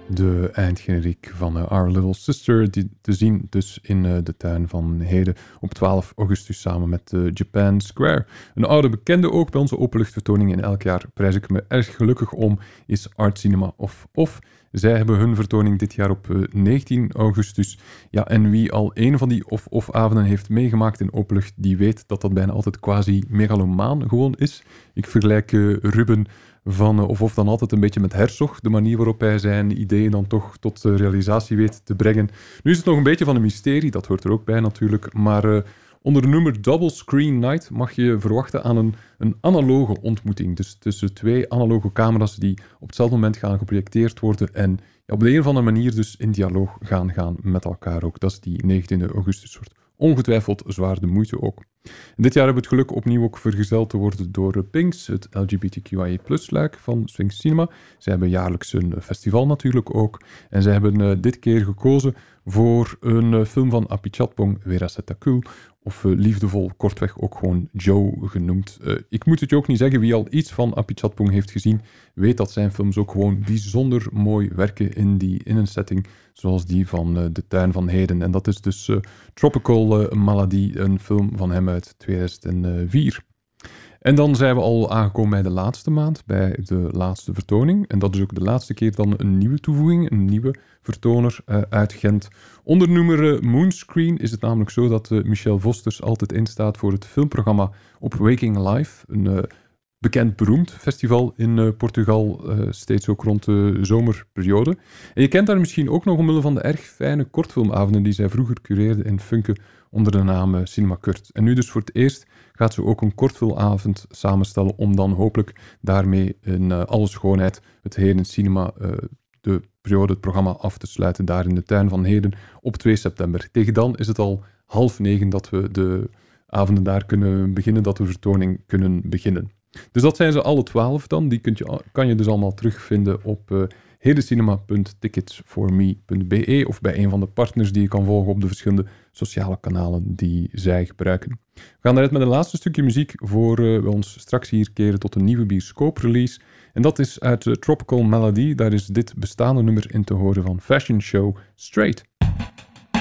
De eindgeneriek van Our Little Sister, die te zien dus in de tuin van Heden op 12 augustus samen met Japan Square. Een oude bekende ook bij onze openluchtvertoning en elk jaar prijs ik me erg gelukkig om, is Art Cinema of. Zij hebben hun vertoning dit jaar op 19 augustus. Ja, en wie al een van die of-avonden heeft meegemaakt in openlucht, die weet dat dat bijna altijd quasi megalomaan gewoon is. Ik vergelijk Ruben van of dan altijd een beetje met Herzog, de manier waarop hij zijn ideeën dan toch tot realisatie weet te brengen. Nu is het nog een beetje van een mysterie, dat hoort er ook bij natuurlijk, maar onder de noemer Double Screen Night mag je verwachten aan een analoge ontmoeting. Dus tussen twee analoge camera's die op hetzelfde moment gaan geprojecteerd worden en op de een of andere manier dus in dialoog gaan met elkaar ook. Dat is die 19 augustus, wordt ongetwijfeld zwaar de moeite ook. En dit jaar hebben we het geluk opnieuw ook vergezeld te worden door Pinks, het LGBTQIA+-luik van Sphinx Cinema. Zij hebben jaarlijks een festival natuurlijk ook. En zij hebben dit keer gekozen voor een film van Apichatpong Weerasethakul, of liefdevol kortweg ook gewoon Joe genoemd. Ik moet het je ook niet zeggen, wie al iets van Apichatpong heeft gezien, weet dat zijn films ook gewoon bijzonder mooi werken in een setting zoals die van de tuin van Heden. En dat is dus Tropical Malady, een film van hem uit 2004. En dan zijn we al aangekomen bij de laatste maand, bij de laatste vertoning. En dat is ook de laatste keer dan een nieuwe toevoeging, een nieuwe vertoner uit Gent. Onder nummer Moonscreen is het namelijk zo dat Michel Vosters altijd instaat voor het filmprogramma op Waking Life, een bekend beroemd festival in Portugal, steeds ook rond de zomerperiode. En je kent haar misschien ook nog omwille van de erg fijne kortfilmavonden die zij vroeger cureerde in Funke onder de naam Cinema Kurt. En nu dus voor het eerst gaat ze ook een kortfilmavond samenstellen om dan hopelijk daarmee in alle schoonheid het Heden Cinema, de periode, het programma af te sluiten daar in de tuin van Heden op 2 september. Tegen dan is het al 8:30 dat we de avonden daar kunnen beginnen, dat de vertoning kunnen beginnen. Dus dat zijn ze alle 12 dan. Die kan je dus allemaal terugvinden op hedencinema.ticketsforme.be of bij een van de partners die je kan volgen op de verschillende sociale kanalen die zij gebruiken. We gaan daaruit met een laatste stukje muziek voor we ons straks hier keren tot een nieuwe bioscooprelease. En dat is uit Tropical Malady. Daar is dit bestaande nummer in te horen van Fashion Show Straight.